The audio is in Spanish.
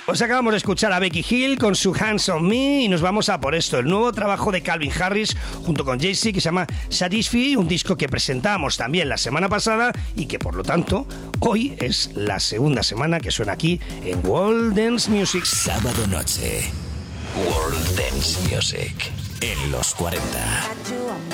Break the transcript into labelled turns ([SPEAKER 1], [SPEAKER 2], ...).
[SPEAKER 1] Pues acabamos de escuchar a Becky Hill con su Hands on Me y nos vamos a por esto, el nuevo trabajo de Calvin Harris junto con Jay-Z que se llama Satisfy, un disco que presentamos también la semana pasada y que por lo tanto hoy es la segunda semana que suena aquí en World Dance Music.
[SPEAKER 2] Sábado noche, World Dance Music en los 40.